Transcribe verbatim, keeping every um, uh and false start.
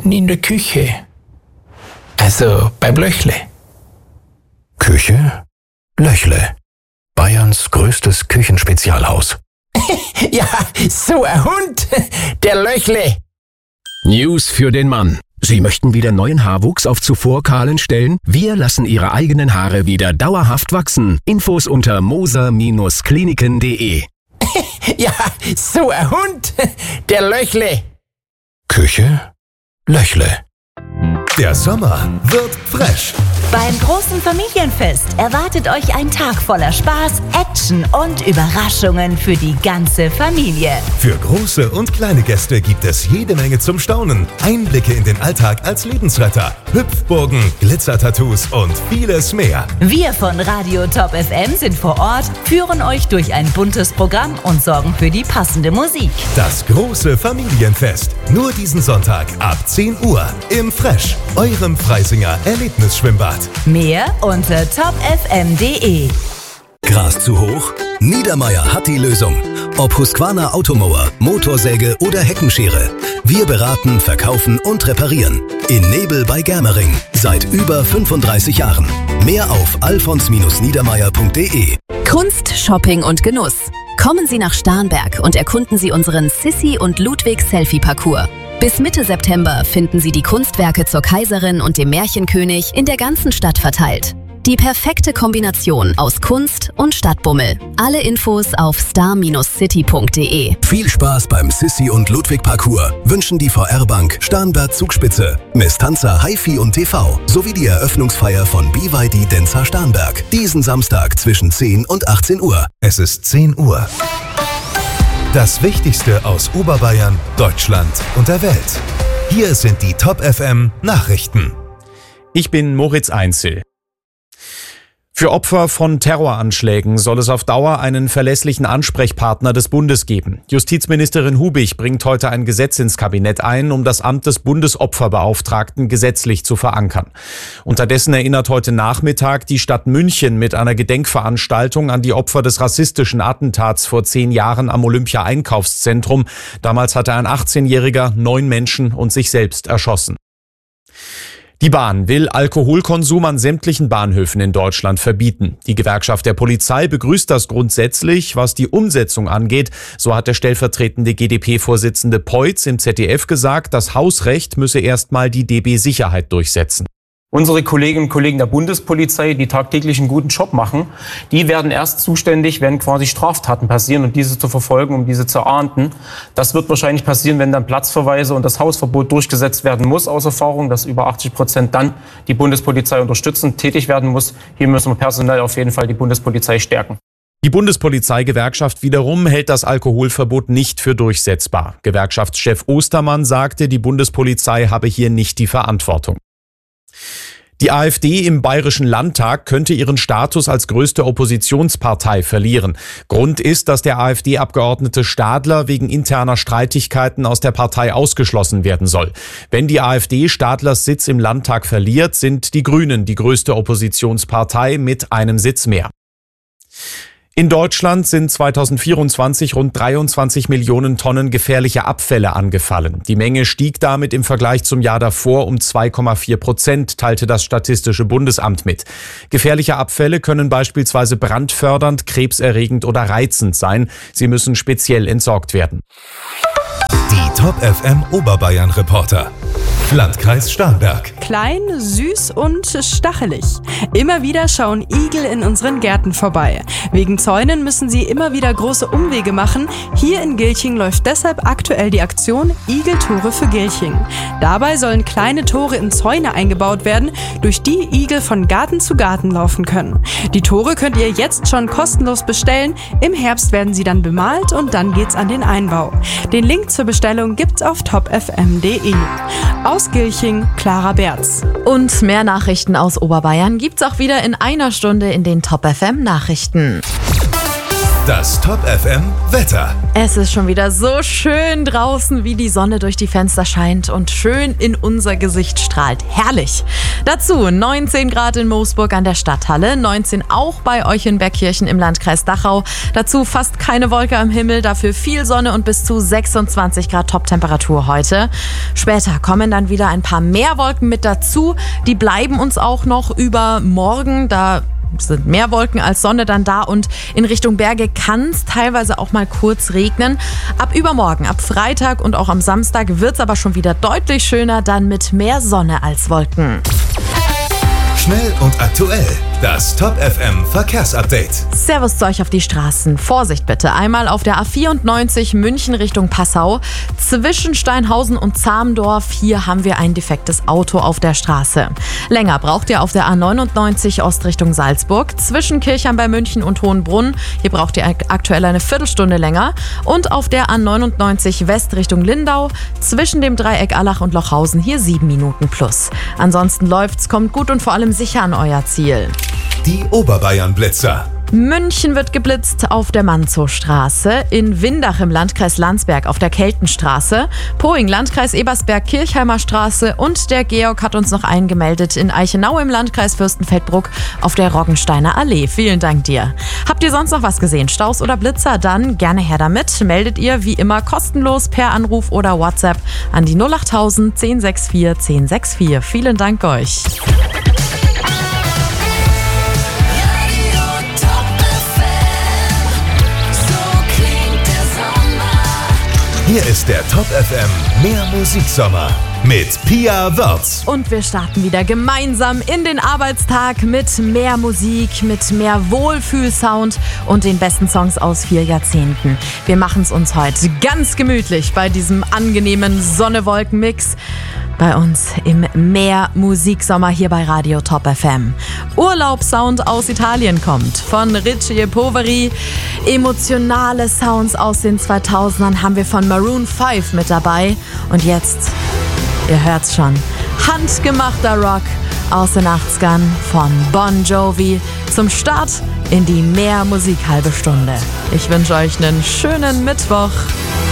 unten in der Küche. Also beim Löchle. Küche? Löchle. Bayerns größtes Küchenspezialhaus. Ja, so ein Hund, der Löchle. News für den Mann. Sie möchten wieder neuen Haarwuchs auf zuvor kahlen Stellen? Wir lassen Ihre eigenen Haare wieder dauerhaft wachsen. Infos unter moser Bindestrich kliniken punkt de. Ja, so ein Hund, der Löchle. Küche? Löchle. Der Sommer wird fresh. Beim großen Familienfest erwartet euch ein Tag voller Spaß, Action und Überraschungen für die ganze Familie. Für große und kleine Gäste gibt es jede Menge zum Staunen. Einblicke in den Alltag als Lebensretter, Hüpfburgen, Glitzertattoos und vieles mehr. Wir von Radio Top F M sind vor Ort, führen euch durch ein buntes Programm und sorgen für die passende Musik. Das große Familienfest. Nur diesen Sonntag ab zehn Uhr im Fresh, eurem Freisinger Erlebnisschwimmbad. Mehr unter top f m punkt de. Gras zu hoch? Niedermaier hat die Lösung. Ob Husqvarna Automower, Motorsäge oder Heckenschere. Wir beraten, verkaufen und reparieren. In Nebel bei Germering. Seit über fünfunddreißig Jahren. Mehr auf alfons niedermaier punkt de. Kunst, Shopping und Genuss. Kommen Sie nach Starnberg und erkunden Sie unseren Sissi und Ludwig Selfie-Parcours. Bis Mitte September finden Sie die Kunstwerke zur Kaiserin und dem Märchenkönig in der ganzen Stadt verteilt. Die perfekte Kombination aus Kunst und Stadtbummel. Alle Infos auf star city punkt de. Viel Spaß beim Sissi und Ludwig Parcours wünschen die V R-Bank Starnberg Zugspitze, Miss Tanzer HiFi und T V sowie die Eröffnungsfeier von B Y D Denzer Starnberg. Diesen Samstag zwischen zehn und achtzehn Uhr. Es ist zehn Uhr. Das Wichtigste aus Oberbayern, Deutschland und der Welt. Hier sind die Top F M Nachrichten. Ich bin Moritz Einzel. Für Opfer von Terroranschlägen soll es auf Dauer einen verlässlichen Ansprechpartner des Bundes geben. Justizministerin Hubig bringt heute ein Gesetz ins Kabinett ein, um das Amt des Bundesopferbeauftragten gesetzlich zu verankern. Unterdessen erinnert heute Nachmittag die Stadt München mit einer Gedenkveranstaltung an die Opfer des rassistischen Attentats vor zehn Jahren am Olympia-Einkaufszentrum. Damals hatte ein achtzehnjähriger neun Menschen und sich selbst erschossen. Die Bahn will Alkoholkonsum an sämtlichen Bahnhöfen in Deutschland verbieten. Die Gewerkschaft der Polizei begrüßt das grundsätzlich. Was die Umsetzung angeht, so hat der stellvertretende G D P-Vorsitzende Peutz im Z D F gesagt, das Hausrecht müsse erstmal die D B Sicherheit durchsetzen. Unsere Kolleginnen und Kollegen der Bundespolizei, die tagtäglich einen guten Job machen, die werden erst zuständig, wenn quasi Straftaten passieren und diese zu verfolgen, um diese zu ahnden. Das wird wahrscheinlich passieren, wenn dann Platzverweise und das Hausverbot durchgesetzt werden muss, aus Erfahrung, dass über achtzig Prozent dann die Bundespolizei unterstützend tätig werden muss. Hier müssen wir personell auf jeden Fall die Bundespolizei stärken. Die Bundespolizeigewerkschaft wiederum hält das Alkoholverbot nicht für durchsetzbar. Gewerkschaftschef Ostermann sagte, die Bundespolizei habe hier nicht die Verantwortung. Die AfD im Bayerischen Landtag könnte ihren Status als größte Oppositionspartei verlieren. Grund ist, dass der AfD-Abgeordnete Stadler wegen interner Streitigkeiten aus der Partei ausgeschlossen werden soll. Wenn die AfD Stadlers Sitz im Landtag verliert, sind die Grünen die größte Oppositionspartei mit einem Sitz mehr. In Deutschland sind zweitausendvierundzwanzig rund dreiundzwanzig Millionen Tonnen gefährliche Abfälle angefallen. Die Menge stieg damit im Vergleich zum Jahr davor um zwei Komma vier Prozent, teilte das Statistische Bundesamt mit. Gefährliche Abfälle können beispielsweise brandfördernd, krebserregend oder reizend sein. Sie müssen speziell entsorgt werden. Die Top F M Oberbayern Reporter. Landkreis Starnberg. Klein, süß und stachelig. Immer wieder schauen Igel in unseren Gärten vorbei. Wegen Zäunen müssen sie immer wieder große Umwege machen. Hier in Gilching läuft deshalb aktuell die Aktion Igeltore für Gilching. Dabei sollen kleine Tore in Zäune eingebaut werden, durch die Igel von Garten zu Garten laufen können. Die Tore könnt ihr jetzt schon kostenlos bestellen. Im Herbst werden sie dann bemalt und dann geht's an den Einbau. Den Link zur Bestellung gibt's auf top f m punkt de. Aus Gilching, Clara Berz. Und mehr Nachrichten aus Oberbayern gibt's auch wieder in einer Stunde in den Top F M Nachrichten. Das Top F M Wetter. Es ist schon wieder so schön draußen, wie die Sonne durch die Fenster scheint und schön in unser Gesicht strahlt. Herrlich. Dazu neunzehn Grad in Moosburg an der Stadthalle, neunzehn auch bei euch in Bergkirchen im Landkreis Dachau. Dazu fast keine Wolke am Himmel, dafür viel Sonne und bis zu sechsundzwanzig Grad Top-Temperatur heute. Später kommen dann wieder ein paar mehr Wolken mit dazu. Die bleiben uns auch noch über morgen. Da sind mehr Wolken als Sonne dann da und in Richtung Berge kann es teilweise auch mal kurz regnen. Ab übermorgen, ab Freitag und auch am Samstag wird es aber schon wieder deutlich schöner, dann mit mehr Sonne als Wolken. Schnell und aktuell. Das Top F M Verkehrsupdate. Servus zu euch auf die Straßen. Vorsicht bitte. Einmal auf der A vierundneunzig München Richtung Passau. Zwischen Steinhausen und Zamdorf. Hier haben wir ein defektes Auto auf der Straße. Länger braucht ihr auf der A neunundneunzig Ost Richtung Salzburg. Zwischen Kirchheim bei München und Hohenbrunn. Hier braucht ihr aktuell eine Viertelstunde länger. Und auf der A neunundneunzig West Richtung Lindau. Zwischen dem Dreieck Allach und Lochhausen. Hier sieben Minuten plus. Ansonsten läuft's, kommt gut und vor allem sicher an euer Ziel. Die Oberbayern-Blitzer. München wird geblitzt auf der Manzowstraße, in Windach im Landkreis Landsberg auf der Keltenstraße, Poing Landkreis Ebersberg-Kirchheimer Straße und der Georg hat uns noch eingemeldet in Eichenau im Landkreis Fürstenfeldbruck auf der Roggensteiner Allee. Vielen Dank dir. Habt ihr sonst noch was gesehen? Staus oder Blitzer? Dann gerne her damit. Meldet ihr wie immer kostenlos per Anruf oder WhatsApp an die null achttausend zehn sechs vier zehn sechs vier. Vielen Dank euch. Hier ist der Top F M Mehr Musiksommer mit Pia Wörz. Und wir starten wieder gemeinsam in den Arbeitstag mit mehr Musik, mit mehr Wohlfühlsound und den besten Songs aus vier Jahrzehnten. Wir machen es uns heute ganz gemütlich bei diesem angenehmen Sonne-Wolken-Mix. Bei uns im Mehr Musiksommer hier bei Radio Top F M. Urlaubssound aus Italien kommt von Richie Poveri. Emotionale Sounds aus den zweitausendern haben wir von Maroon fünf mit dabei. Und jetzt, ihr hört's schon, handgemachter Rock aus den achtzigern von Bon Jovi zum Start in die Mehr Musik halbe Stunde. Ich wünsche euch einen schönen Mittwoch.